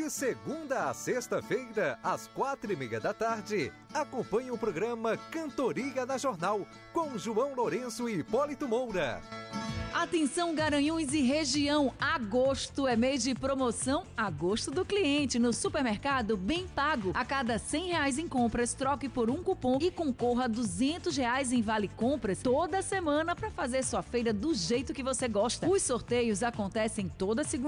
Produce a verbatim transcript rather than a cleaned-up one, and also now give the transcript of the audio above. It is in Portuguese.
De segunda a sexta-feira, às quatro e meia da tarde, acompanhe o programa Cantoria da Jornal, com João Lourenço e Hipólito Moura. Atenção, Garanhuns e região, agosto é mês de promoção Agosto do Cliente no supermercado Bem Pago. A cada cem reais em compras, troque por um cupom e concorra a duzentos reais em vale compras toda semana para fazer sua feira do jeito que você gosta. Os sorteios acontecem toda segunda